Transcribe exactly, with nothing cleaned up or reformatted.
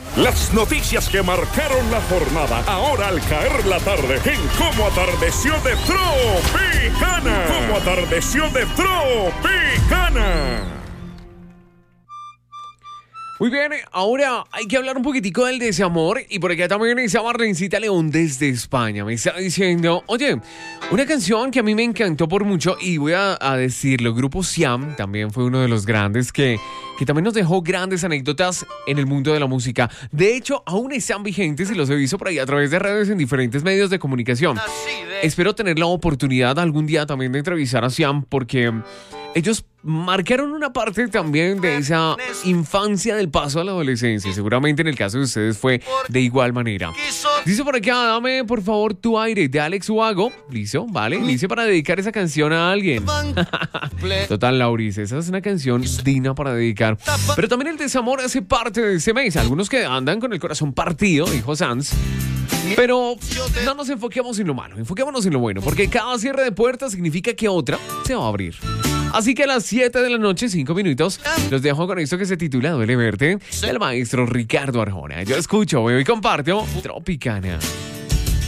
Las noticias que marcaron la jornada, ahora al caer la tarde, en Cómo Atardeció de Tropicana. Cómo Atardeció de Tropicana. Muy bien, ahora hay que hablar un poquitico del desamor. Y por acá también esa Marlencita León desde España me está diciendo: oye, una canción que a mí me encantó por mucho, y voy a, a decirlo, Grupo Siam también fue uno de los grandes que, que también nos dejó grandes anécdotas en el mundo de la música. De hecho, aún están vigentes y los he visto por ahí a través de redes en diferentes medios de comunicación. Espero tener la oportunidad algún día también de entrevistar a Siam, porque ellos marcaron una parte también de esa infancia del paso a la adolescencia. Seguramente en el caso de ustedes fue de igual manera. Dice por acá: dame por favor Tu Aire, de Alex Ubago. Listo, vale. Dice para dedicar esa canción a alguien. Total, Lauris, esa es una canción digna para dedicar. Pero también el desamor hace parte de ese mes. Algunos que andan con el corazón partido, dijo Sanz. Pero no nos enfoquemos en lo malo, enfoquémonos en lo bueno, porque cada cierre de puerta significa que otra se va a abrir. Así que a las siete de la noche, cinco minutos, los dejo con esto que se titula Duele Verte, del maestro Ricardo Arjona. Yo escucho, veo y comparto Tropicana.